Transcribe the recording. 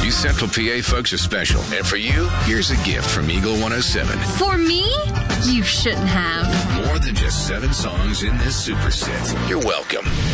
You Central PA folks are special. And for you, here's a gift from Eagle 107. For me? You shouldn't have. More than just 7 songs in this super set. You're welcome.